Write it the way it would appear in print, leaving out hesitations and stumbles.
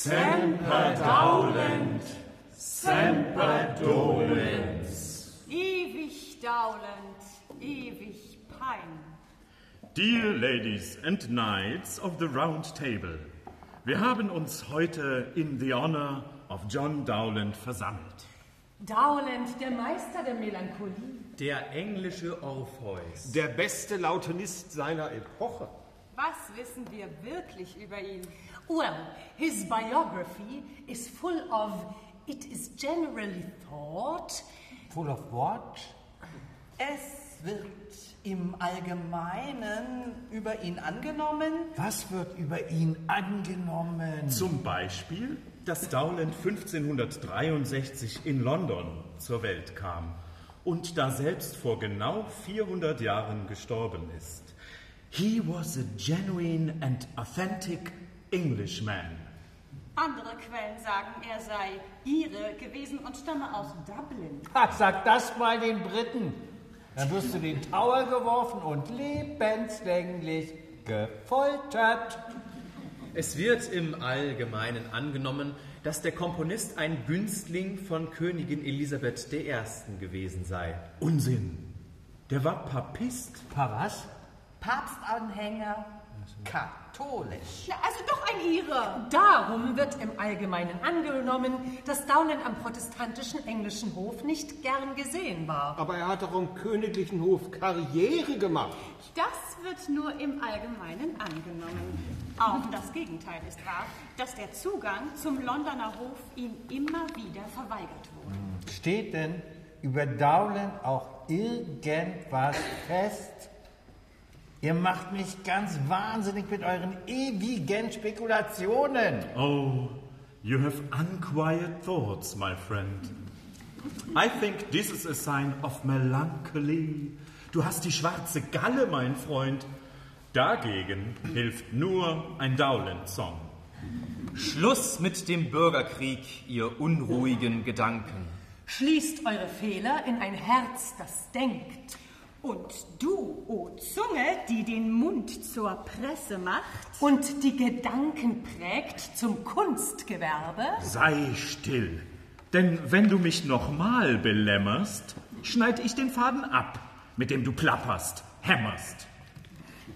Semper Dowland, semper dolens. Ewig Dowland, ewig Pein. Dear ladies and knights of the Round Table, wir haben uns heute in the honor of John Dowland versammelt. Dowland, der Meister der Melancholie. Der englische Orpheus. Der beste Lautenist seiner Epoche. Was wissen wir wirklich über ihn? Well, his biography is full of, it is generally thought. Full of what? Es wird im Allgemeinen über ihn angenommen. Was wird über ihn angenommen? Zum Beispiel, dass Dowland 1563 in London zur Welt kam und da selbst vor genau 400 Jahren gestorben ist. He was a genuine and authentic Englishman. Andere Quellen sagen, er sei Ire gewesen und stamme aus Dublin. Sag das mal den Briten. Dann wirst du in den Tower geworfen und lebenslänglich gefoltert. Es wird im Allgemeinen angenommen, dass der Komponist ein Günstling von Königin Elisabeth I. gewesen sei. Unsinn. Der war Papist. Was? Papstanhänger, katholisch. Ja, also doch ein Ire. Darum wird im Allgemeinen angenommen, dass Dowland am protestantischen englischen Hof nicht gern gesehen war. Aber er hat doch am königlichen Hof Karriere gemacht. Das wird nur im Allgemeinen angenommen. Auch das Gegenteil ist wahr, dass der Zugang zum Londoner Hof ihm immer wieder verweigert wurde. Steht denn über Dowland auch irgendwas fest? Ihr macht mich ganz wahnsinnig mit euren ewigen Spekulationen. Oh, you have unquiet thoughts, my friend. I think this is a sign of melancholy. Du hast die schwarze Galle, mein Freund. Dagegen hilft nur ein Dowland-Song. Schluss mit dem Bürgerkrieg, ihr unruhigen Gedanken. Schließt eure Fehler in ein Herz, das denkt. Und du, o Zunge, die den Mund zur Presse macht und die Gedanken prägt zum Kunstgewerbe. Sei still, denn wenn du mich nochmal belämmerst, schneid ich den Faden ab, mit dem du plapperst, hämmerst.